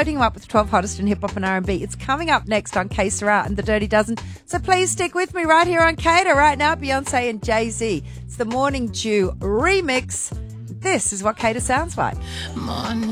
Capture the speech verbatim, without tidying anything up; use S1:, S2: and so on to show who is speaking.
S1: loading you up with the twelve hottest in hip-hop and R and B. It's coming up next on K Sarah and the Dirty Dozen. So please stick with me right here on Cater. Right now, Beyonce and Jay-Z. It's the Morning Dew remix. This is what Cater sounds like.
S2: Morning.